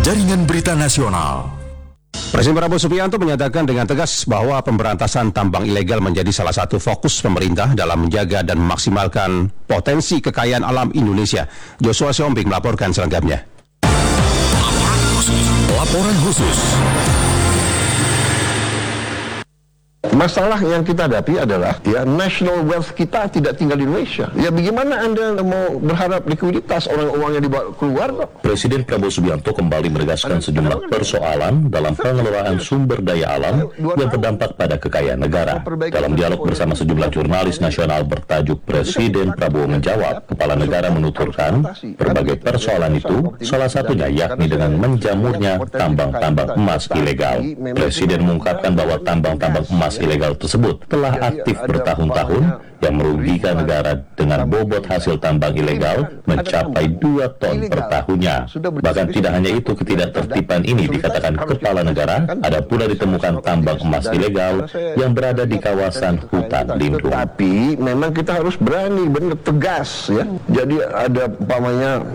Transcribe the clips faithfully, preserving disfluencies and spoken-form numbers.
Jaringan Berita Nasional. Presiden Prabowo Subianto menyatakan dengan tegas bahwa pemberantasan tambang ilegal menjadi salah satu fokus pemerintah dalam menjaga dan memaksimalkan potensi kekayaan alam Indonesia. Joshua Siombing melaporkan selengkapnya. Laporan khusus. Laporan khusus. Masalah yang kita hadapi adalah ya national wealth kita tidak tinggal di Indonesia. Ya bagaimana Anda mau berharap likuiditas orang-orang yang dibawa keluar? Presiden Prabowo Subianto kembali menegaskan sejumlah persoalan dalam pengelolaan sumber daya alam yang berdampak pada kekayaan negara. Dalam dialog bersama sejumlah jurnalis nasional bertajuk Presiden Prabowo Menjawab, Kepala Negara menuturkan berbagai persoalan itu salah satunya yakni dengan menjamurnya tambang-tambang emas ilegal. Presiden mengungkapkan bahwa tambang-tambang emas ilegal tersebut telah aktif bertahun-tahun yang merugikan negara dengan bobot hasil tambang ilegal mencapai dua ton per tahunnya. Bahkan tidak hanya itu, ketidaktertiban ini dikatakan Kepala Negara, ada pula ditemukan tambang emas ilegal yang berada di kawasan hutan lindung. Tapi memang kita harus berani, benar tegas ya. Jadi ada umpamanya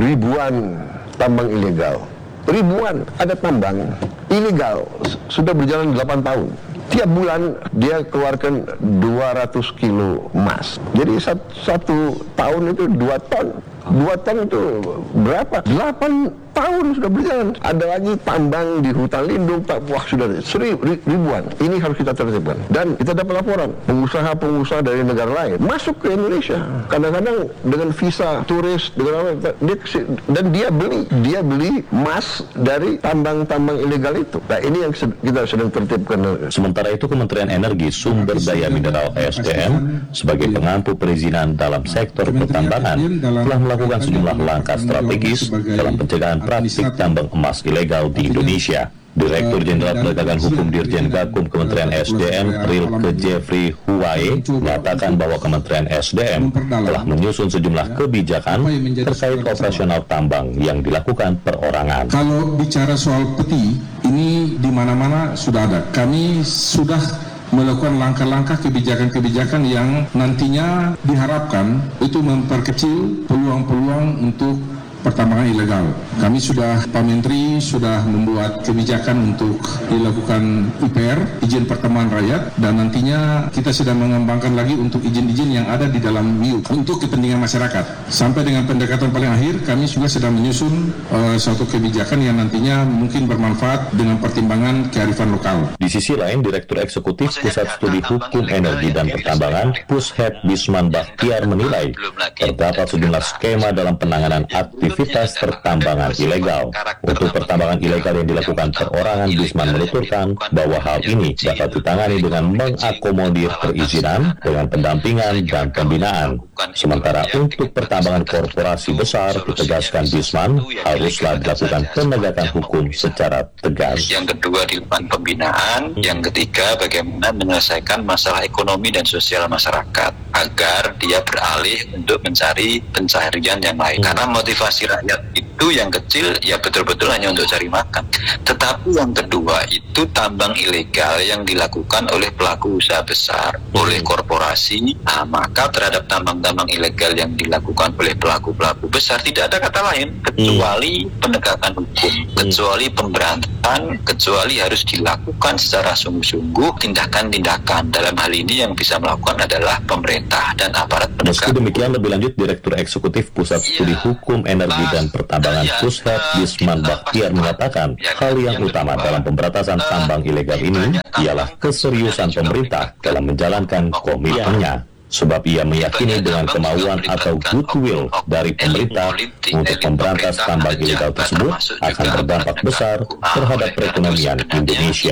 ribuan tambang ilegal. Ribuan ada tambang ilegal sudah berjalan delapan tahun. Tiap bulan dia keluarkan dua ratus kilo emas. Jadi satu, satu tahun itu dua ton. Dua ton itu berapa? Delapan tahun sudah berjalan. Ada lagi tambang di hutan lindung, wah sudah seribu, ribuan. Ini harus kita tertibkan. Dan kita dapat laporan pengusaha-pengusaha dari negara lain masuk ke Indonesia. Kadang-kadang dengan visa turis, dengan apa? Dia, dan dia beli, dia beli emas dari tambang-tambang ilegal itu. Nah ini yang kita sedang tertibkan. Sementara itu Kementerian Energi Sumber Daya Mineral S D M sebagai pengampu perizinan dalam sektor pertambangan telah melakukan sejumlah langkah strategis dalam pencegahan praktik tambang emas ilegal di Indonesia. Direktur Jenderal Penegakan Hukum Dirjen Gakum Kementerian S D M Rilke Jeffrey Huwae menyatakan bahwa Kementerian S D M telah menyusun sejumlah kebijakan terkait operasional tambang yang dilakukan perorangan. Kalau bicara soal peti, ini di mana-mana sudah ada. Kami sudah melakukan langkah-langkah kebijakan-kebijakan yang nantinya diharapkan itu memperkecil peluang-peluang untuk pertambangan ilegal. Kami sudah, Pak Menteri sudah membuat kebijakan untuk dilakukan I P R, izin pertambangan rakyat, dan nantinya kita sedang mengembangkan lagi untuk izin-izin yang ada di dalam M I U untuk kepentingan masyarakat. Sampai dengan pendekatan paling akhir, kami juga sedang menyusun uh, suatu kebijakan yang nantinya mungkin bermanfaat dengan pertimbangan kearifan lokal. Di sisi lain, Direktur Eksekutif Pusat Studi Hukum Energi dan Pertambangan Pushep Bisman Bakhtiar menilai terdapat sejumlah skema dalam penanganan aktivitas aktivitas pertambangan ilegal. Untuk pertambangan ilegal yang dilakukan perorangan, Bisman menuturkan bahwa hal ini dapat ditangani dengan mengakomodir perizinan dengan pendampingan dan pembinaan. Sementara untuk pertambangan korporasi besar, ditegaskan Bisman, haruslah dilakukan penegakan hukum secara tegas. Yang kedua dilakukan pembinaan, yang ketiga bagaimana menyelesaikan masalah ekonomi dan sosial masyarakat agar dia beralih untuk mencari pencaharian yang lain. Karena motivasi rakyat itu yang kecil ya betul-betul hanya untuk cari makan. Tetapi yang kedua itu tambang ilegal yang dilakukan oleh pelaku usaha besar, oleh korporasi. Nah, maka terhadap tambang-tambang ilegal yang dilakukan oleh pelaku-pelaku besar tidak ada kata lain kecuali penegakan hukum, kecuali pemberantasan, kecuali harus dilakukan secara sungguh-sungguh tindakan-tindakan. Dalam hal ini yang bisa melakukan adalah pemerintah dan aparat penegak. Meski demikian, lebih lanjut Direktur Eksekutif Pusat Studi Hukum Energi dan Pertambangan Pushep Bisman Bakhtiar menyatakan hal yang utama dalam pemberantasan tambang ilegal ini ialah keseriusan pemerintah dalam menjalankan komitmennya. Sebab ia meyakini dengan kemauan atau goodwill dari pemerintah untuk memberantas tambang ilegal tersebut akan berdampak besar terhadap perekonomian Indonesia.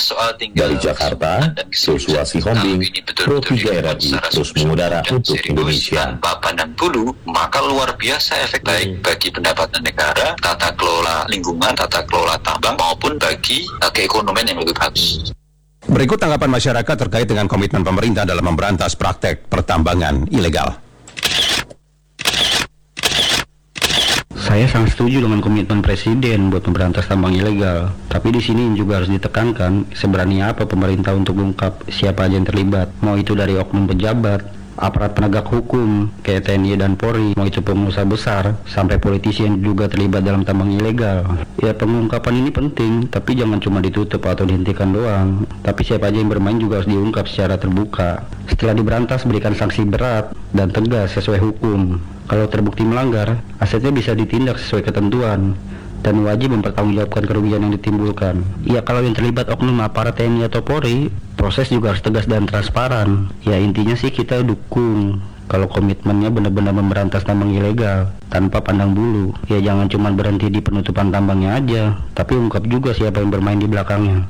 Dari Jakarta, Joshua Siombing, Pro tiga R R I terus mengudara untuk Indonesia. Maka luar biasa efek baik bagi pendapatan negara, tata kelola lingkungan, tata kelola tambang maupun bagi uh, keekonomian yang lebih bagus. Berikut tanggapan masyarakat terkait dengan komitmen pemerintah dalam memberantas praktek pertambangan ilegal. Saya sangat setuju dengan komitmen Presiden buat memberantas tambang ilegal. Tapi di sini juga harus ditekankan seberani apa pemerintah untuk mengungkap siapa aja yang terlibat. Mau itu dari oknum pejabat, aparat penegak hukum kayak T N I dan Polri, mau itu pengusaha besar sampai politisi yang juga terlibat dalam tambang ilegal. Ya, pengungkapan ini penting, tapi jangan cuma ditutup atau dihentikan doang. Tapi siapa aja yang bermain juga harus diungkap secara terbuka. Setelah diberantas, berikan sanksi berat dan tegas sesuai hukum. Kalau terbukti melanggar, asetnya bisa ditindak sesuai ketentuan dan wajib mempertanggungjawabkan kerugian yang ditimbulkan. Ya, kalau yang terlibat oknum aparat T N I atau Polri, proses juga harus tegas dan transparan. Ya, intinya sih kita dukung kalau komitmennya benar-benar memberantas tambang ilegal tanpa pandang bulu. Ya, jangan cuma berhenti di penutupan tambangnya aja, tapi ungkap juga siapa yang bermain di belakangnya.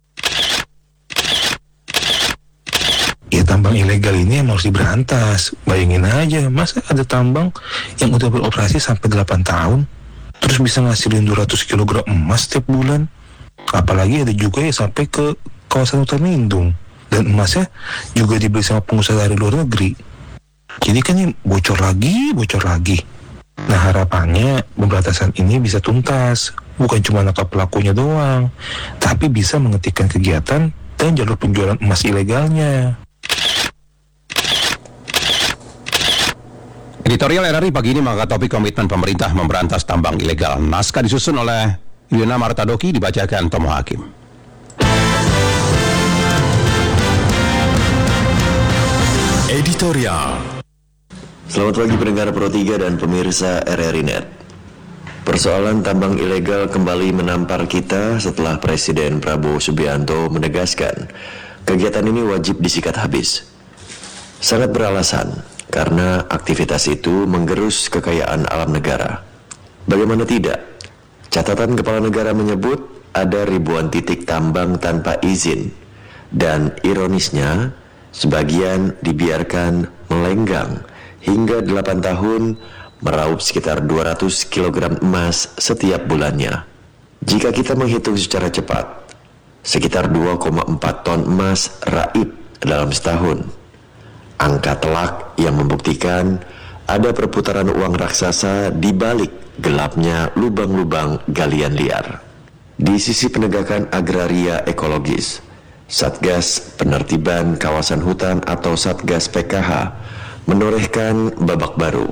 Ya, tambang ilegal ini emang harus diberantas. Bayangin aja, masa ada tambang yang udah beroperasi sampai delapan tahun terus bisa ngasilin dua ratus kilogram emas setiap bulan. Apalagi ada juga ya sampai ke kawasan hutan lindung, dan emasnya juga dibeli sama pengusaha dari luar negeri. Jadi kan ini bocor lagi, bocor lagi. Nah, harapannya pemberantasan ini bisa tuntas, bukan cuma nangkap pelakunya doang, tapi bisa menghentikan kegiatan dan jalur penjualan emas ilegalnya. Editorial R R I pagi ini mengangkat topik komitmen pemerintah memberantas tambang ilegal. Naskah disusun oleh Yuna Martadoki, dibacakan Tomo Hakim. Editorial. Selamat pagi pendengar Pro tiga dan pemirsa R R I Net. Persoalan tambang ilegal kembali menampar kita setelah Presiden Prabowo Subianto menegaskan kegiatan ini wajib disikat habis. Sangat beralasan, karena aktivitas itu menggerus kekayaan alam negara. Bagaimana tidak? Catatan kepala negara menyebut ada ribuan titik tambang tanpa izin, dan ironisnya, sebagian dibiarkan melenggang hingga delapan tahun meraup sekitar dua ratus kilogram emas setiap bulannya. Jika kita menghitung secara cepat, sekitar dua koma empat ton emas raib dalam setahun. Angka telak yang membuktikan ada perputaran uang raksasa di balik gelapnya lubang-lubang galian liar. Di sisi penegakan agraria ekologis, Satgas Penertiban Kawasan Hutan atau Satgas P K H menorehkan babak baru.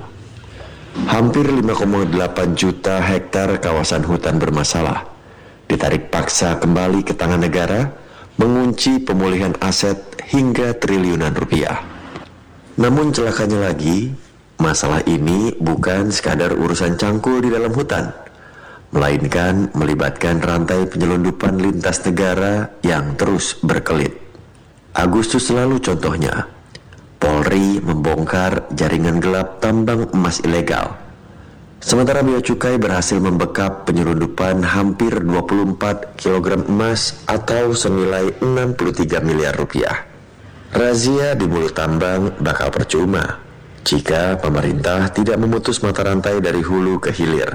Hampir lima koma delapan juta hektar kawasan hutan bermasalah ditarik paksa kembali ke tangan negara, mengunci pemulihan aset hingga triliunan rupiah. Namun celakanya lagi, masalah ini bukan sekadar urusan cangkul di dalam hutan, melainkan melibatkan rantai penyelundupan lintas negara yang terus berkelit. Agustus lalu contohnya, Polri membongkar jaringan gelap tambang emas ilegal. Sementara Bea Cukai berhasil membekap penyelundupan hampir dua puluh empat kilogram emas atau senilai enam puluh tiga miliar rupiah. Razia di mulut tambang bakal percuma jika pemerintah tidak memutus mata rantai dari hulu ke hilir.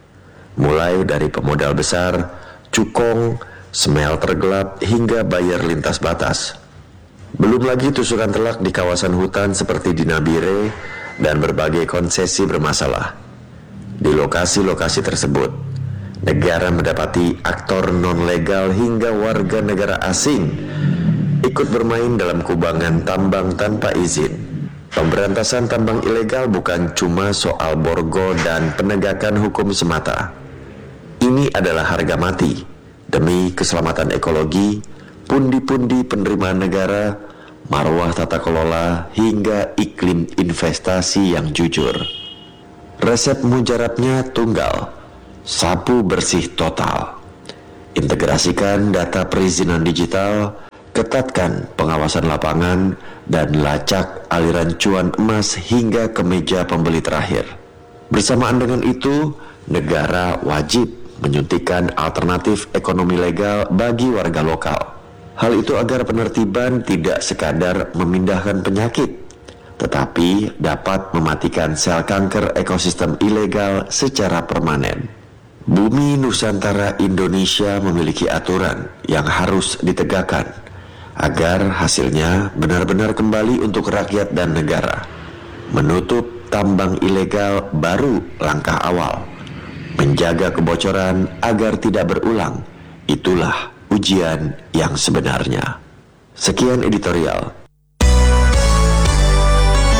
Mulai dari pemodal besar, cukong, smelter gelap, hingga bayar lintas batas. Belum lagi tusukan telak di kawasan hutan seperti di Nabire dan berbagai konsesi bermasalah. Di lokasi-lokasi tersebut, negara mendapati aktor non-legal hingga warga negara asing ikut bermain dalam kubangan tambang tanpa izin. Pemberantasan tambang ilegal bukan cuma soal borgo dan penegakan hukum semata. Ini adalah harga mati demi keselamatan ekologi, pundi-pundi penerimaan negara, marwah tata kelola, hingga iklim investasi yang jujur. Resep mujarabnya tunggal, sapu bersih total. Integrasikan data perizinan digital, ketatkan pengawasan lapangan, dan lacak aliran cuan emas hingga ke meja pembeli terakhir. Bersamaan dengan itu, negara wajib menyuntikkan alternatif ekonomi legal bagi warga lokal. Hal itu agar penertiban tidak sekadar memindahkan penyakit, tetapi dapat mematikan sel kanker ekosistem ilegal secara permanen. Bumi Nusantara Indonesia memiliki aturan yang harus ditegakkan agar hasilnya benar-benar kembali untuk rakyat dan negara. Menutup tambang ilegal baru langkah awal. Menjaga kebocoran agar tidak berulang, itulah ujian yang sebenarnya. Sekian editorial.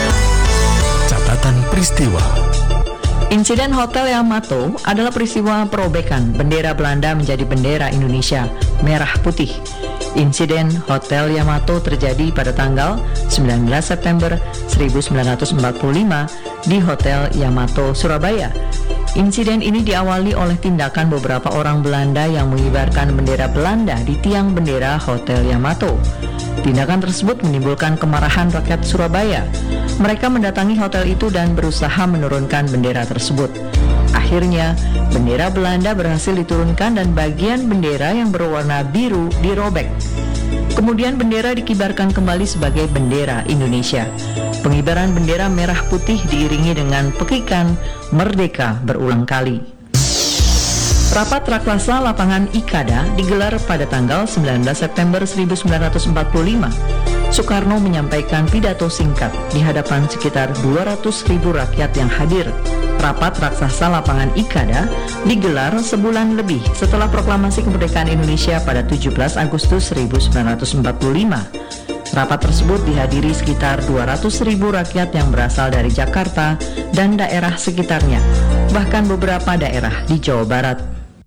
peristiwa. Insiden Hotel Yamato adalah peristiwa perobekan bendera Belanda menjadi bendera Indonesia, merah putih. Insiden Hotel Yamato terjadi pada tanggal sembilan belas September seribu sembilan ratus empat puluh lima di Hotel Yamato, Surabaya. Insiden ini diawali oleh tindakan beberapa orang Belanda yang mengibarkan bendera Belanda di tiang bendera Hotel Yamato. Tindakan tersebut menimbulkan kemarahan rakyat Surabaya. Mereka mendatangi hotel itu dan berusaha menurunkan bendera tersebut. Akhirnya, bendera Belanda berhasil diturunkan dan bagian bendera yang berwarna biru dirobek. Kemudian bendera dikibarkan kembali sebagai bendera Indonesia. Pengibaran bendera merah putih diiringi dengan pekikan merdeka berulang kali. Rapat raklasa lapangan Ikada digelar pada tanggal sembilan belas September seribu sembilan ratus empat puluh lima. Soekarno menyampaikan pidato singkat di hadapan sekitar dua ratus ribu rakyat yang hadir. Rapat raksasa lapangan Ikada digelar sebulan lebih setelah proklamasi kemerdekaan Indonesia pada tujuh belas Agustus seribu sembilan ratus empat puluh lima. Rapat tersebut dihadiri sekitar dua ratus ribu rakyat yang berasal dari Jakarta dan daerah sekitarnya, bahkan beberapa daerah di Jawa Barat.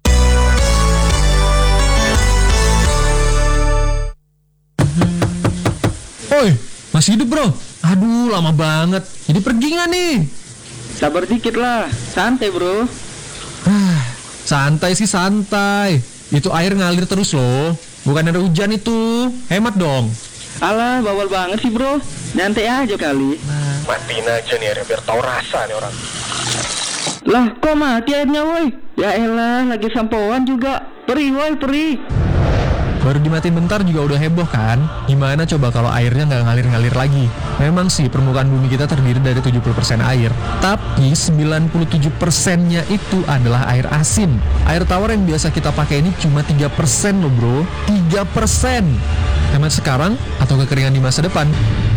Oi, masih hidup bro? Aduh, lama banget. Jadi pergi nggak nih? Sabar dikit lah, santai bro. Ah, santai sih santai. Itu air ngalir terus loh. Bukan ada hujan itu. Hemat dong. Alah, bawal banget sih bro. Nyantai aja kali. Nah. Matiin aja nih airnya biar tahu rasa nih orang. Lah, kok mati airnya woi? Ya elah, lagi sampoan juga. Perih woi, perih. Baru dimatiin bentar juga udah heboh kan? Gimana coba kalau airnya nggak ngalir-ngalir lagi? Memang sih permukaan bumi kita terdiri dari tujuh puluh persen air, tapi sembilan puluh tujuh persennya itu adalah air asin. Air tawar yang biasa kita pakai ini cuma tiga persen loh bro, tiga persen. Hemat sekarang atau kekeringan di masa depan?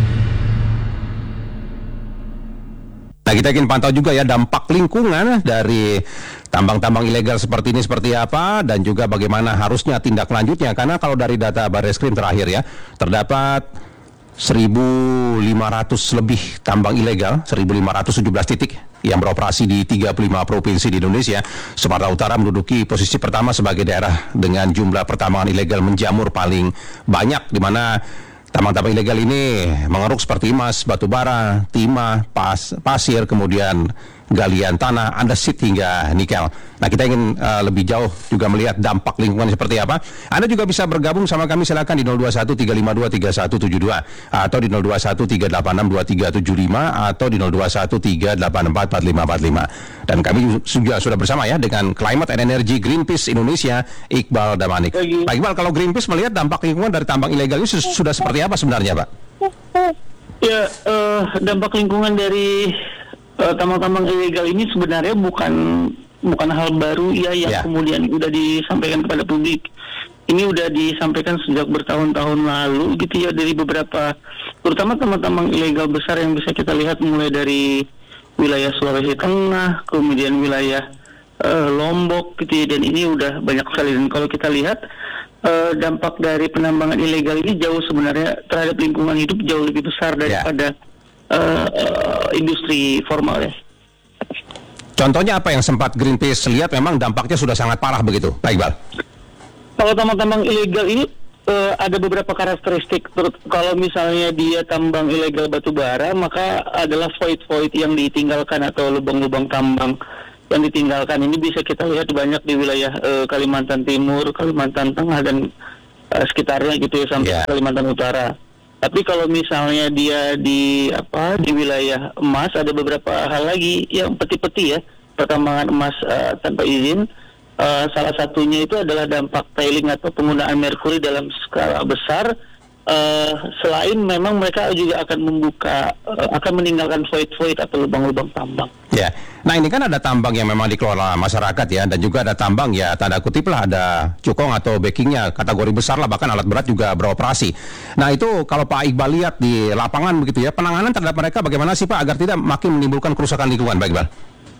Nah, kita ingin pantau juga ya dampak lingkungan dari tambang-tambang ilegal seperti ini seperti apa, dan juga bagaimana harusnya tindak lanjutnya. Karena kalau dari data Barreskrim terakhir ya, terdapat seribu lima ratus lebih tambang ilegal, seribu lima ratus tujuh belas titik yang beroperasi di tiga puluh lima provinsi di Indonesia. Sumatera Utara menduduki posisi pertama sebagai daerah dengan jumlah pertambangan ilegal menjamur paling banyak, di mana tambang-tambang ilegal ini mengeruk seperti emas, batu bara, timah, pas, pasir, kemudian galian tanah, andesit hingga nikel. Nah, kita ingin uh, lebih jauh juga melihat dampak lingkungan seperti apa. Anda juga bisa bergabung sama kami, silakan di nol dua satu tiga lima dua tiga satu tujuh dua atau di nol dua satu tiga delapan enam dua tiga tujuh lima atau di nol dua satu tiga delapan empat empat lima empat lima. Dan kami juga sudah bersama ya dengan Climate and Energy Greenpeace Indonesia, Iqbal Damanik. Pak Iqbal, kalau Greenpeace melihat dampak lingkungan dari tambang ilegal ini sudah seperti apa sebenarnya, Pak? Ya, uh, dampak lingkungan dari uh, tambang-tambang ilegal ini sebenarnya bukan bukan hal baru ya yang yeah. kemudian udah disampaikan kepada publik. Ini udah disampaikan sejak bertahun-tahun lalu gitu ya, dari beberapa, terutama tambang-tambang ilegal besar yang bisa kita lihat mulai dari wilayah Sulawesi Tengah, kemudian wilayah uh, Lombok gitu ya, dan ini udah banyak sekali. Dan kalau kita lihat Uh, dampak dari penambangan ilegal ini jauh sebenarnya terhadap lingkungan hidup jauh lebih besar daripada yeah. uh, uh, industri formal ya. Contohnya apa yang sempat Greenpeace lihat memang dampaknya sudah sangat parah begitu, Pak Iqbal? Kalau tambang-tambang ilegal ini uh, ada beberapa karakteristik. Kalau misalnya dia tambang ilegal batu bara, maka adalah void-void yang ditinggalkan atau lubang-lubang tambang yang ditinggalkan. Ini bisa kita lihat banyak di wilayah uh, Kalimantan Timur, Kalimantan Tengah, dan uh, sekitarnya gitu ya, sampai yeah. Kalimantan Utara. Tapi kalau misalnya dia di apa di wilayah emas, ada beberapa hal lagi yang peti-peti ya, pertambangan emas uh, tanpa izin. Uh, salah satunya itu adalah dampak tailing atau penggunaan merkuri dalam skala besar. Uh, selain memang mereka juga akan membuka, uh, akan meninggalkan void-void atau lubang-lubang tambang. Ya, nah ini kan ada tambang yang memang dikelola masyarakat ya, dan juga ada tambang ya tanda kutip lah ada cukong atau backingnya kategori besar lah, bahkan alat berat juga beroperasi. Nah itu kalau Pak Iqbal lihat di lapangan begitu ya, penanganan terhadap mereka bagaimana sih Pak agar tidak makin menimbulkan kerusakan lingkungan, Pak Iqbal?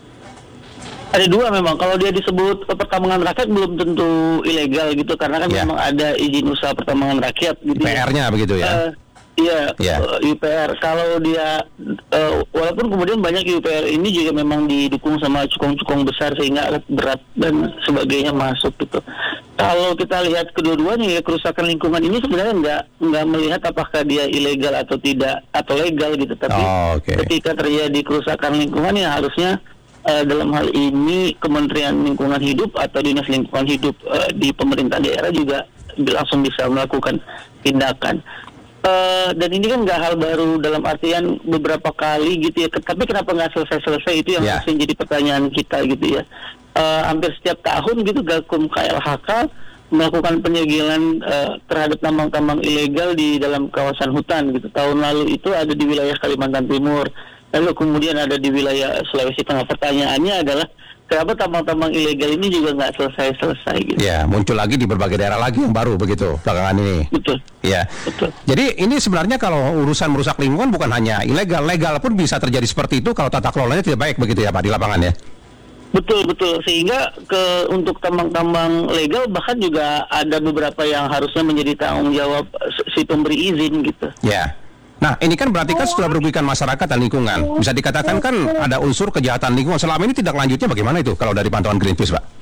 Ada dua memang, kalau dia disebut pertambangan rakyat belum tentu ilegal gitu, karena kan yeah. memang ada izin usaha pertambangan rakyat gitu. P R-nya ya. begitu ya. Uh, Iya, Ya. uh, U P R. Kalau dia, uh, walaupun kemudian banyak U P R ini juga memang didukung sama cukong-cukong besar sehingga alat berat dan sebagainya masuk gitu. Kalau kita lihat kedua-duanya ya, kerusakan lingkungan ini sebenarnya nggak nggak melihat apakah dia ilegal atau tidak atau legal gitu. Tapi Oh, okay. ketika terjadi kerusakan lingkungan ya harusnya uh, dalam hal ini Kementerian Lingkungan Hidup atau Dinas Lingkungan Hidup uh, di pemerintah daerah juga langsung bisa melakukan tindakan. Uh, dan ini kan nggak hal baru dalam artian beberapa kali gitu ya. Tapi kenapa nggak selesai-selesai itu yang Ya. harus jadi pertanyaan kita gitu ya. Uh, hampir setiap tahun gitu Gakum K L H K melakukan penyegelan uh, terhadap tambang-tambang ilegal di dalam kawasan hutan gitu. Tahun lalu itu ada di wilayah Kalimantan Timur, lalu kemudian ada di wilayah Sulawesi Tengah. Pertanyaannya adalah kenapa tambang-tambang ilegal ini juga nggak selesai-selesai gitu. Ya, muncul lagi di berbagai daerah lagi yang baru begitu belakangan ini. Betul. Ya. Betul. Jadi ini sebenarnya kalau urusan merusak lingkungan bukan hanya ilegal, legal pun bisa terjadi seperti itu kalau tata kelolanya tidak baik begitu ya Pak di lapangan ya. Betul betul sehingga ke untuk tambang-tambang legal bahkan juga ada beberapa yang harusnya menjadi tanggung jawab si pemberi izin gitu. Ya. Nah, ini kan berarti kan sudah merugikan masyarakat dan lingkungan. Bisa dikatakan kan ada unsur kejahatan lingkungan. Selama ini tindak lanjutnya bagaimana itu kalau dari pantauan Greenpeace, Pak?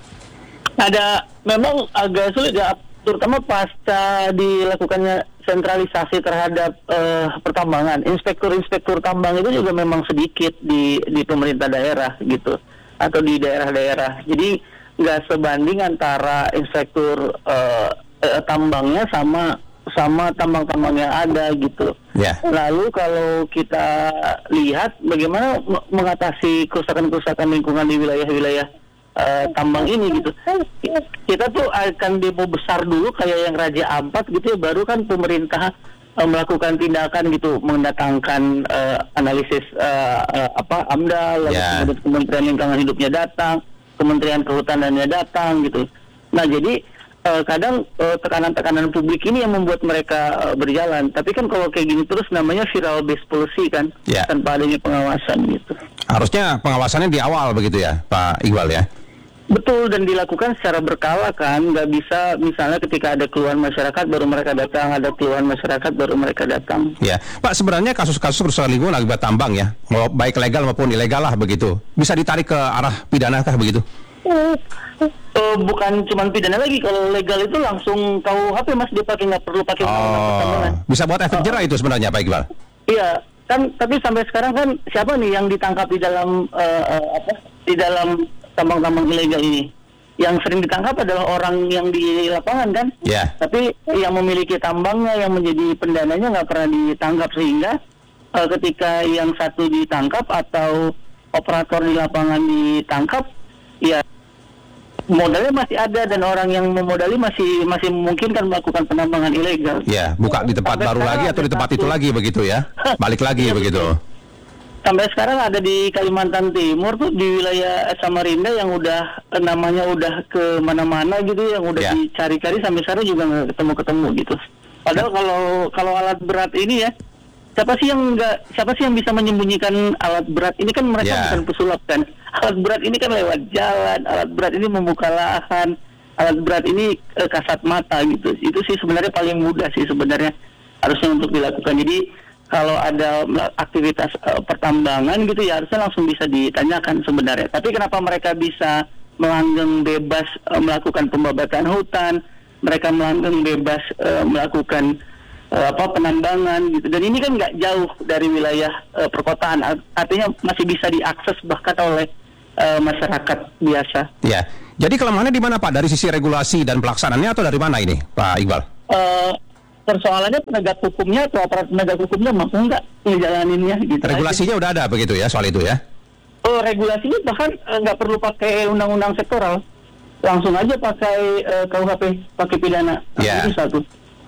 Ada memang agak sulit ya, terutama pasca dilakukannya sentralisasi terhadap uh, pertambangan. Inspektur-inspektur tambang itu juga memang sedikit di di pemerintah daerah gitu atau di daerah-daerah. Jadi nggak sebanding antara inspektur uh, uh, tambangnya sama sama tambang-tambang yang ada gitu. Ya. Lalu kalau kita lihat bagaimana mengatasi kerusakan-kerusakan lingkungan di wilayah-wilayah uh, tambang ini gitu. Kita tuh akan demo besar dulu kayak yang Raja Ampat gitu ya, baru kan pemerintah uh, melakukan tindakan gitu, mendatangkan uh, analisis uh, uh, apa AMDAL, lalu Ya. kemudian Kementerian Lingkungan Hidupnya datang, Kementerian Kehutanannya datang gitu. Nah jadi Uh, kadang uh, tekanan-tekanan publik ini yang membuat mereka uh, berjalan. Tapi kan kalau kayak gini terus namanya viral based policy kan, Ya. tanpa adanya pengawasan gitu. Harusnya pengawasannya di awal begitu ya, Pak Iqbal ya. Betul, dan dilakukan secara berkala kan, nggak bisa misalnya ketika ada keluhan masyarakat baru mereka datang, ada keluhan masyarakat baru mereka datang. Ya, Pak, sebenarnya kasus-kasus kerusakan lingkungan akibat tambang ya, mau baik legal maupun ilegal lah begitu, bisa ditarik ke arah pidana kah begitu? Uh, bukan cuma pidana lagi, kalau legal itu langsung K U H P Mas, dia pakai nggak perlu pakai undang-undang pertambangan. Bisa buat efek jerah itu sebenarnya, Pak Iqbal. Iya, kan tapi sampai sekarang kan siapa nih yang ditangkap di dalam uh, uh, apa di dalam tambang-tambang ilegal ini? Yang sering ditangkap adalah orang yang di lapangan kan? Ya. Tapi yang memiliki tambangnya, yang menjadi pendananya nggak pernah ditangkap, sehingga uh, ketika yang satu ditangkap atau operator di lapangan ditangkap, ya modalnya masih ada dan orang yang memodali masih masih memungkinkan melakukan penambangan ilegal. Ya, buka di tempat Sampai baru sekarang lagi atau di ada tempat satu. itu lagi begitu ya. Balik lagi Iya, begitu. Sampai sekarang ada di Kalimantan Timur tuh, di wilayah Samarinda yang udah eh, namanya udah ke mana-mana gitu, yang udah Ya. dicari-cari sampai sekarang juga nggak ketemu-ketemu gitu. Padahal kalau kalau alat berat ini ya, siapa sih yang nggak siapa sih yang bisa menyembunyikan alat berat ini? Kan mereka Ya. bukan pesulap kan. Alat berat ini kan lewat jalan, alat berat ini membuka lahan, alat berat ini eh, kasat mata gitu. Itu sih sebenarnya paling mudah sih sebenarnya harusnya untuk dilakukan. Jadi kalau ada aktivitas uh, pertambangan gitu ya harusnya langsung bisa ditanyakan sebenarnya. Tapi kenapa mereka bisa melanggeng bebas uh, melakukan pembabatan hutan, mereka melanggeng bebas uh, melakukan uh, apa penambangan gitu. Dan ini kan nggak jauh dari wilayah uh, perkotaan, artinya masih bisa diakses bahkan oleh uh, masyarakat biasa. Ya. Jadi kelemahannya di mana, Pak? Dari sisi regulasi dan pelaksanaannya atau dari mana ini, Pak Iqbal? Uh, persoalannya penegak hukumnya atau aparat penegak hukumnya mampu nggak ngejalaninnya gitu. Regulasinya udah ada begitu ya soal itu ya? Oh, regulasinya bahkan eh, nggak perlu pakai undang-undang sektoral, langsung aja pakai eh, K U H P, pakai pidana. Ya. Itu satu.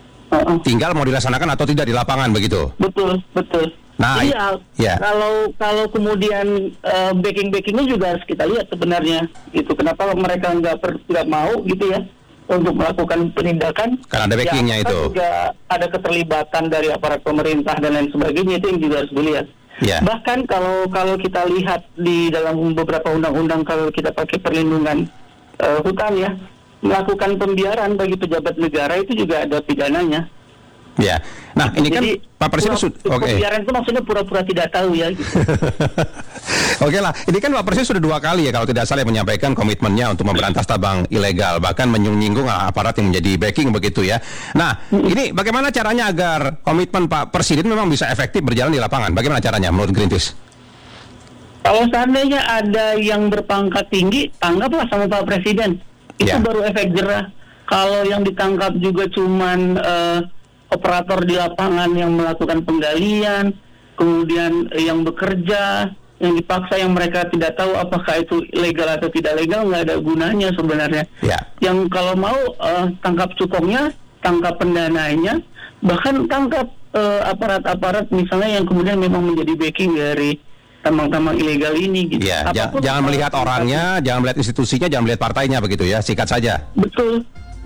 Tinggal mau dilaksanakan atau tidak di lapangan begitu? Betul, betul. Nah, iya. ya. Kalau kalau kemudian uh, backing-backingnya juga harus kita lihat sebenarnya. Itu kenapa mereka nggak per- nggak mau gitu ya untuk melakukan penindakan? Karena ada backingnya ya, itu. Juga ada keterlibatan dari aparat pemerintah dan lain sebagainya, itu yang juga harus dilihat. Ya. Bahkan kalau kalau kita lihat di dalam beberapa undang-undang, kalau kita pakai perlindungan uh, hutan ya, melakukan pembiaran bagi pejabat negara itu juga ada pidananya. Ya. Nah, ini kan Jadi, Pak Presiden sudah oke. Okay. Pembiaran itu maksudnya pura-pura tidak tahu ya. Gitu. Oke lah, ini kan Pak Presiden sudah dua kali ya kalau tidak salah menyampaikan komitmennya untuk memberantas tambang ilegal, bahkan menyinggung aparat yang menjadi backing begitu ya. Nah, ini bagaimana caranya agar komitmen Pak Presiden memang bisa efektif berjalan di lapangan? Bagaimana caranya menurut Greenpeace? Kalau seandainya ada yang berpangkat tinggi, tanggaplah sama Pak Presiden. Itu Ya. baru efek jerah. Kalau yang ditangkap juga cuman uh, operator di lapangan yang melakukan penggalian, kemudian yang bekerja, yang dipaksa, yang mereka tidak tahu apakah itu legal atau tidak legal, nggak ada gunanya sebenarnya. Ya. Yang kalau mau uh, tangkap cukongnya, tangkap pendananya, bahkan tangkap uh, aparat-aparat misalnya yang kemudian memang menjadi backing dari tambang-tambang ilegal ini. Gitu. Ya, j- Apapun jangan melihat orangnya, jangan melihat institusinya, jangan melihat partainya begitu ya, sikat saja. Betul.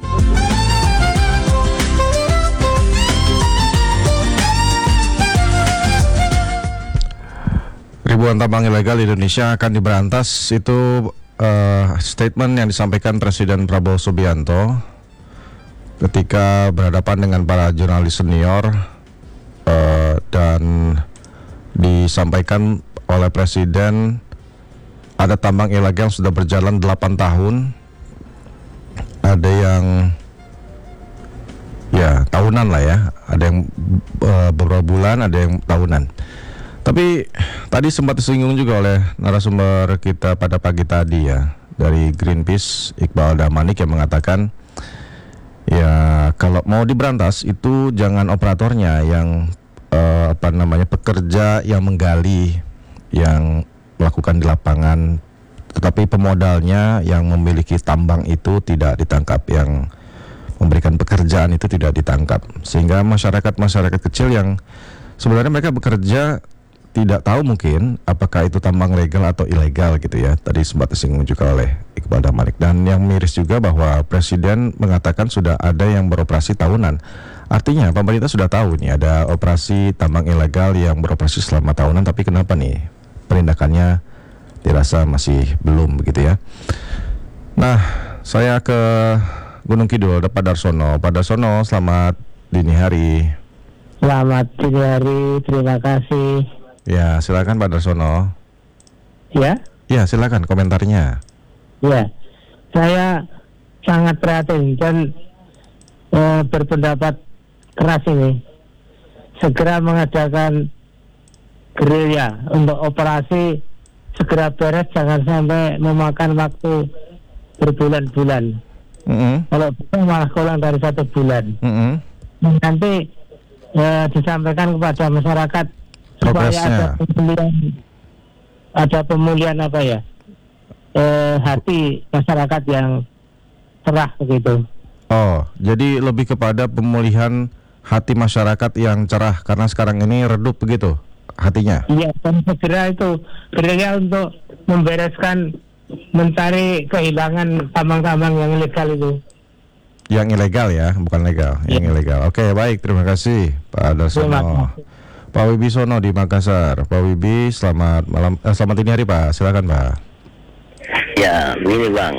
Ribuan tambang ilegal di Indonesia akan diberantas, itu uh, statement yang disampaikan Presiden Prabowo Subianto ketika berhadapan dengan para jurnalis senior, uh, dan disampaikan oleh Presiden ada tambang ilegal yang sudah berjalan delapan tahun, ada yang ya tahunan lah ya, ada yang uh, beberapa bulan, ada yang tahunan. Tapi tadi sempat disinggung juga oleh narasumber kita pada pagi tadi ya, dari Greenpeace, Iqbal Damanik, yang mengatakan ya kalau mau diberantas itu jangan operatornya yang eh, apa namanya pekerja yang menggali, yang melakukan di lapangan, tetapi pemodalnya yang memiliki tambang itu tidak ditangkap, yang memberikan pekerjaan itu tidak ditangkap, sehingga masyarakat-masyarakat kecil yang sebenarnya mereka bekerja tidak tahu mungkin apakah itu tambang legal atau ilegal gitu ya. Tadi sempat disinggung juga oleh Iqbal Damanik. Dan yang miris juga bahwa Presiden mengatakan sudah ada yang beroperasi tahunan. Artinya pemerintah sudah tahu nih ada operasi tambang ilegal yang beroperasi selama tahunan, tapi kenapa nih penindakannya dirasa masih belum begitu ya. Nah, saya ke Gunung Kidul, ada Pak Darsono. Pak Darsono, selamat dini hari. Selamat dini hari, terima kasih. Ya, silakan Pak Darsono. Ya? Ya, silakan komentarnya. Ya, saya sangat prihatin dan e, berpendapat keras ini. Segera mengadakan gerilya untuk operasi, segera beres, jangan sampai memakan waktu berbulan-bulan. Mm-hmm. Kalau bisa malah kurang dari satu bulan. Mm-hmm. Nanti e, disampaikan kepada masyarakat supaya ada pemulihan, ada pemulihan apa ya, eh, hati masyarakat yang cerah begitu. Oh, jadi lebih kepada pemulihan hati masyarakat yang cerah karena sekarang ini redup begitu hatinya. Iya, dan segera itu gerilya untuk membereskan, mencari kehilangan tambang-tambang yang ilegal itu. Yang ilegal ya, bukan legal, ya. Yang ilegal. Oke, baik, terima kasih Pak Darsono. Pak Wibisono di Makassar. Pak Wibi, selamat malam, eh, selamat dini hari Pak. Silakan Pak. Ya, begini Bang.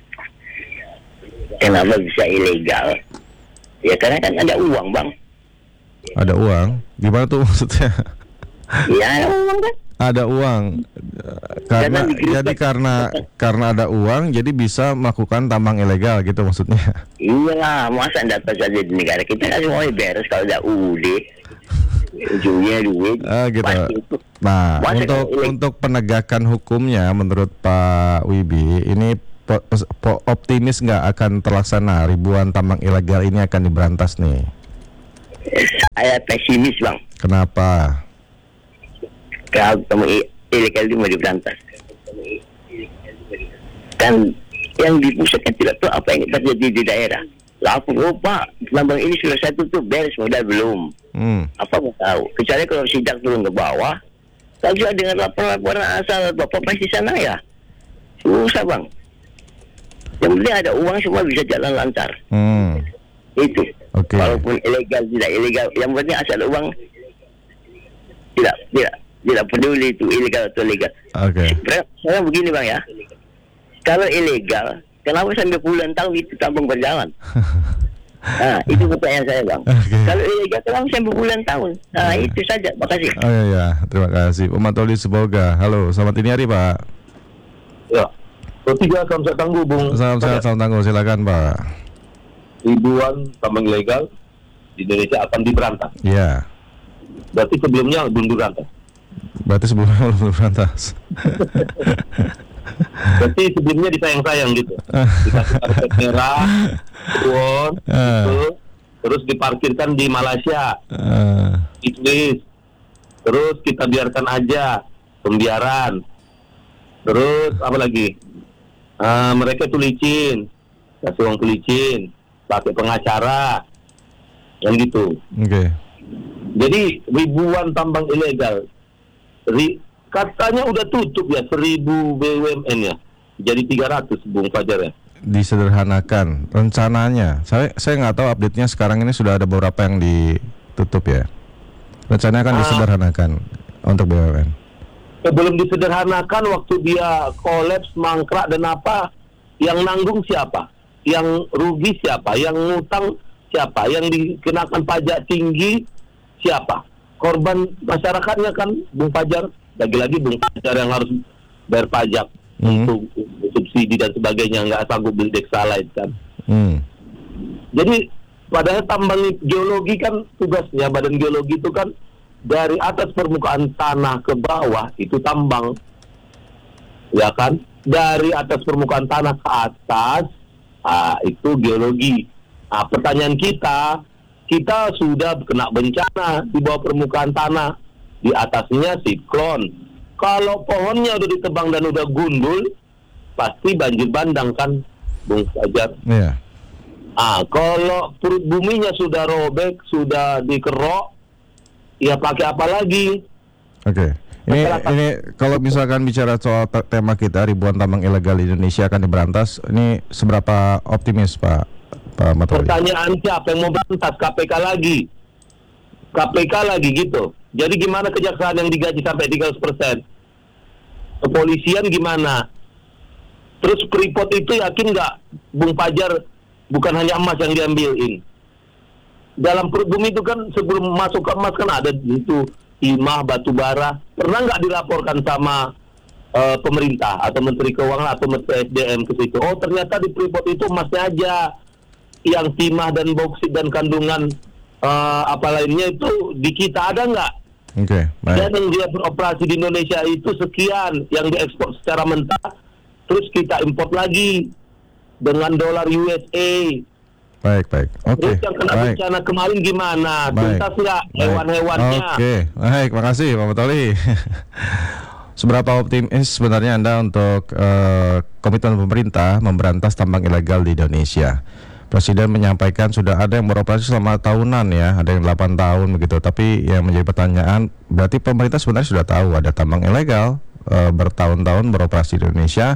Kenapa bisa ilegal? Ya karena kan ada uang Bang. Ada uang? Gimana tuh maksudnya? Ya ada uang kan? Ada uang. Karena jadi karena karena ada uang, jadi bisa melakukan tambang ilegal gitu maksudnya. Iyalah, masa data saja di negara kita kan semuanya beres kalau ada U D. Ujungnya duit. Ah, gitu. Nah, Masa untuk untuk penegakan hukumnya menurut Pak Wibi ini po, po, optimis nggak akan terlaksana, ribuan tambang ilegal ini akan diberantas nih? Saya pesimis Bang. Kenapa? Kalau tambang ilegal itu mau diberantas. Kan yang di pusat kan tidak tahu apa yang terjadi di daerah. Lapor, oh Pak, tambang ini sudah saya tutup, beres, modal belum. Hmm. Apa mau tahu? Kecuali kalau sidak turun ke bawah, kalau juga dengan laporan-laporan asal Bapak pasti sana ya. Susah Bang. Yang penting ada uang semua bisa jalan lancar. Hmm. Itu. Okay. Walaupun ilegal tidak ilegal, yang penting asal uang tidak tidak tidak peduli itu ilegal atau legal. Oke. Okay. Saya begini Bang ya. Kalau ilegal, kenapa sampai puluhan tahun itu tambang berjalan? Nah, itu pertanyaan saya bang. Okay. Kalau ilegal kan saya berbulan tahun. Nah yeah. itu saja. Makasih. Oh iya, ya. Terima kasih. Pak Matoli Semoga. Halo, selamat ini hari Pak. Ya. Ketiga salam sehat tangguh Bung. Salam sehat salam tangguh, silakan Pak. Ribuan tambang ilegal di Indonesia akan diberantas. Iya. Yeah. Berarti sebelumnya belum diberantas. Berarti sebelumnya belum diberantas. Berarti sebelumnya disayang-sayang gitu. Dikasih karpet merah, won, gitu. Terus diparkirkan di Malaysia, uh. Inggris. Terus kita biarkan aja, pembiaran. Terus apa lagi? Uh, mereka tuh licin, kasih uang tuh licin, pakai pengacara, yang gitu. Oke. Okay. Jadi ribuan tambang ilegal. Ri- Katanya udah tutup ya seribu B U M N ya, jadi tiga ratus Bung Fajar ya. Disederhanakan rencananya. Saya saya nggak tahu update-nya sekarang ini sudah ada beberapa yang ditutup ya. Rencananya akan ah, disederhanakan untuk B U M N. Sebelum disederhanakan waktu dia kolaps, mangkrak dan apa, yang nanggung siapa? Yang rugi siapa? Yang ngutang siapa? Yang dikenakan pajak tinggi siapa? Korban masyarakatnya kan Bung Fajar. Lagi-lagi Bung Fajar yang harus bayar pajak hmm. untuk subsidi dan sebagainya, nggak sanggup beli Dexalite kan. Hmm. Jadi padahal tambang geologi kan tugasnya, badan geologi itu kan dari atas permukaan tanah ke bawah itu tambang, ya kan? Dari atas permukaan tanah ke atas, ah, itu geologi. Nah, pertanyaan kita, kita sudah kena bencana di bawah permukaan tanah. Di atasnya siklon. Kalau pohonnya udah ditebang dan udah gundul, pasti banjir bandang kan, Bung Fajar. Iya. Ah, kalau perut buminya sudah robek, sudah dikerok, ya pakai apa lagi? Oke. Okay. Ini Masyarakat. ini kalau misalkan bicara soal tema kita ribuan tambang ilegal di Indonesia akan diberantas, ini seberapa optimis Pak Pak Matoli? Pertanyaan siapa yang mau berantas? K P K lagi. K P K lagi gitu. Jadi gimana kejaksaan yang digaji sampai tiga ratus persen? Kepolisian gimana? Terus Freeport itu yakin nggak Bung Fajar bukan hanya emas yang diambilin? Dalam perut bumi itu kan sebelum masuk ke emas kan ada itu timah, batu bara. Pernah nggak dilaporkan sama uh, pemerintah atau Menteri Keuangan atau Menteri S D M ke situ? Oh ternyata di Freeport itu emasnya aja, yang timah dan bauksit dan kandungan uh, apa lainnya itu di kita ada nggak? Oke, okay, baik. Dan yang dia beroperasi di Indonesia itu sekian, yang diekspor secara mentah, terus kita import lagi dengan dolar U S A. Baik, baik. Oke. Okay, terus yang kena baik. bencana kemarin gimana? Tuntas nggak hewan-hewannya? Oke, okay. Baik, makasih Pak Matoli. Seberapa optimis sebenarnya Anda untuk uh, komitmen pemerintah memberantas tambang ilegal di Indonesia? Presiden menyampaikan sudah ada yang beroperasi selama tahunan ya, ada yang delapan tahun begitu. Tapi yang menjadi pertanyaan, berarti pemerintah sebenarnya sudah tahu ada tambang ilegal e, bertahun-tahun beroperasi di Indonesia.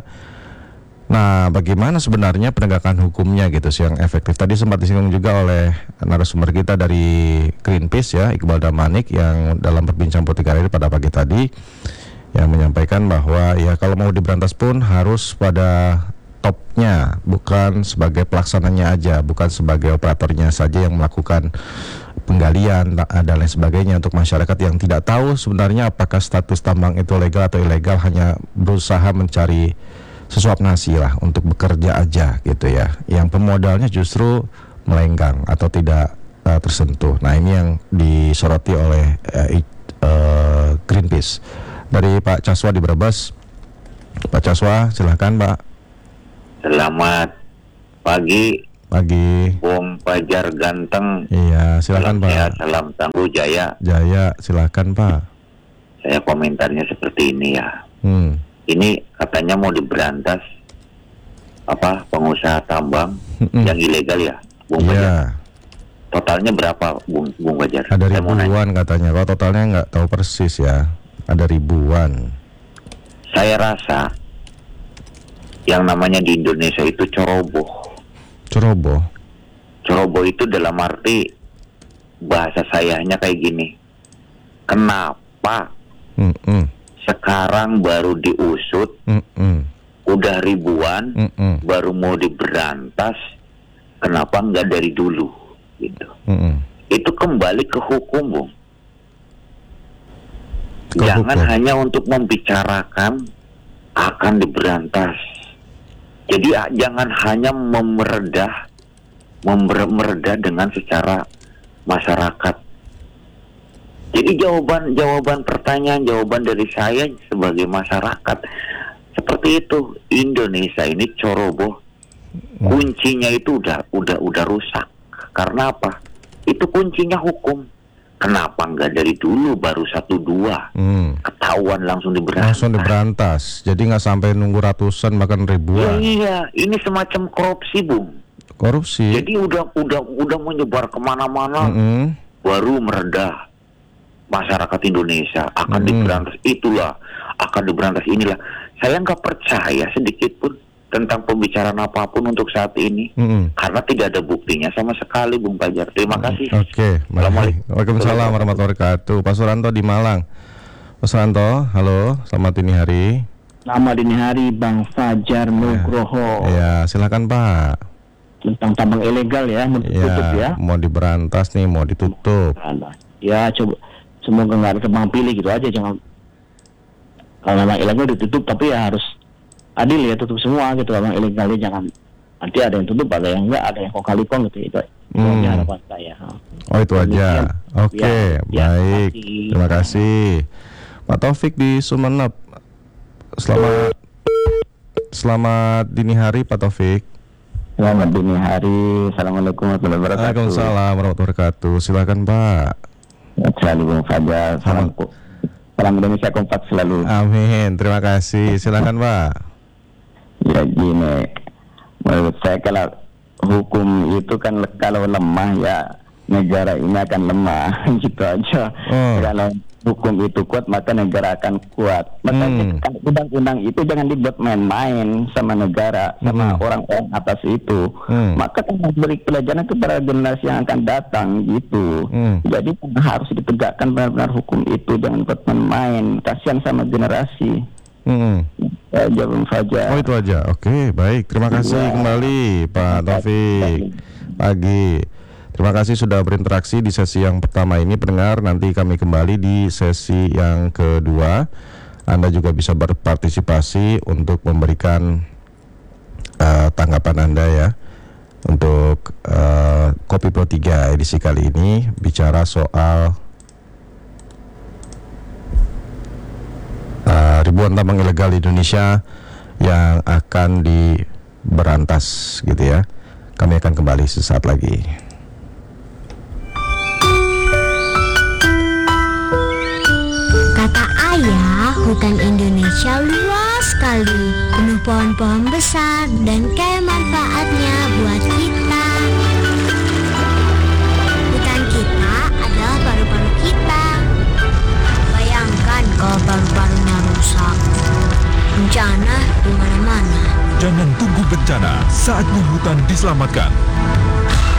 Nah, bagaimana sebenarnya penegakan hukumnya gitu sih yang efektif? Tadi sempat disinggung juga oleh narasumber kita dari Greenpeace ya, Iqbal Damanik, yang dalam perbincang putih hari pada pagi tadi yang menyampaikan bahwa ya kalau mau diberantas pun harus pada topnya, bukan sebagai pelaksananya aja, bukan sebagai operatornya saja yang melakukan penggalian dan lain sebagainya. Untuk masyarakat yang tidak tahu sebenarnya apakah status tambang itu legal atau ilegal, hanya berusaha mencari sesuap nasi lah untuk bekerja aja gitu ya, yang pemodalnya justru melenggang atau tidak uh, tersentuh. Nah ini yang disoroti oleh uh, uh, Greenpeace. Dari Pak Caswa di Brebes. Pak Caswa silahkan Pak. Selamat pagi. Pagi. Bung Fajar ganteng. Iya, silakan Pak. Ya, salam tangguh Jaya. Jaya, silakan Pak. Saya komentarnya seperti ini ya. Hmm. Ini katanya mau diberantas apa pengusaha tambang hmm. yang ilegal ya, Bung Iya. Fajar. Totalnya berapa, Bung Bung Fajar? Ada ribuan katanya. Kalau totalnya nggak tahu persis ya. Ada ribuan. Saya rasa yang namanya di Indonesia itu ceroboh. Ceroboh? Ceroboh itu dalam arti bahasa sayanya kayak gini. Kenapa Mm-mm. sekarang baru diusut, Mm-mm. udah ribuan, Mm-mm. baru mau diberantas, Kenapa nggak dari dulu? Gitu. Mm-mm. Itu kembali ke hukum, Bung. Ke Jangan hukum. hanya untuk membicarakan akan diberantas. Jadi ah, jangan hanya memeredah, member- meredah dengan secara masyarakat. Jadi jawaban jawaban pertanyaan jawaban dari saya sebagai masyarakat seperti itu. Indonesia ini ceroboh. Kuncinya itu udah udah udah rusak. Karena apa? Itu kuncinya hukum. Kenapa nggak dari dulu baru satu dua Hmm. ketahuan langsung diberantas? Langsung diberantas. Jadi nggak sampai nunggu ratusan bahkan Ya, ribuan. iya, ini semacam korupsi, Bung. Korupsi. Jadi udah udah udah menyebar kemana-mana, Mm-mm. baru meredah. Masyarakat Indonesia akan Mm-mm. diberantas, itulah akan diberantas inilah. Saya nggak percaya sedikit pun tentang pembicaraan apapun untuk saat ini, Mm-mm. karena tidak ada buktinya sama sekali, Bung Fajar. Terima kasih. Oke, baik. Waalaikumsalam warahmatullahi wabarakatuh. Pak Suranto di Malang. Pak Suranto, halo, selamat dini hari. Selamat dini hari, Bang Fajar Nugroho. Ya, silakan Pak. Tentang tambang ilegal ya, mau ditutup ya. Mau diberantas nih, mau ditutup. Ya, coba semoga nggak ada tebang pilih gitu aja, jangan. Kalau memang ilegal ditutup, tapi ya harus adil ya, tutup semua gitu. Memang ilegalnya jangan nanti ada yang tutup, ada yang enggak, ada yang kong-kali-kong gitu. Itu itu Hmm. aja harapan saya. Oh, itu aja. Oke, Ya, baik. Terima kasih. Pak Taufik di Sumeneb. Selamat Selamat dini hari Pak Taufik. Selamat dini hari. Assalamualaikum warahmatullahi wabarakatuh. Waalaikumsalam warahmatullahi wabarakatuh. Silakan Pak. Selalu Bung Fajar. Salam Salam Indonesia kompak selalu. Amin. Terima kasih. Silakan Pak. Ya gini, menurut saya kalau hukum itu kan le- kalau lemah ya negara ini akan lemah gitu aja. Oh. Kalau hukum itu kuat maka negara akan kuat. Makanya Hmm. kan undang-undang itu jangan dibuat main-main sama negara, sama Hmm. orang-orang atas itu. Hmm. Maka kan harus beri pelajaran kepada generasi yang akan datang gitu. Hmm. Jadi kan harus ditegakkan benar-benar hukum itu, jangan buat main-main. Kasihan sama generasi. Hmm. Ya, jawab saja. Oh, itu aja. Oke, baik. Terima kasih Ya. kembali Pak Taufik. Pagi. Terima kasih sudah berinteraksi di sesi yang pertama ini, pendengar. Nanti kami kembali di sesi yang kedua. Anda juga bisa berpartisipasi untuk memberikan uh, tanggapan Anda ya. Untuk uh, Kopi Pro tiga edisi kali ini bicara soal uh, ribuan tambang ilegal di Indonesia yang akan diberantas gitu ya. Kami akan kembali sesaat lagi. Kata ayah, hutan Indonesia luas sekali, penuh pohon-pohon besar dan kaya manfaatnya buat kita. Hutan kita adalah paru-paru kita. Bayangkan kalau paru-parunya rusak, bencana di mana-mana. Jangan tunggu bencana, saatnya hutan diselamatkan.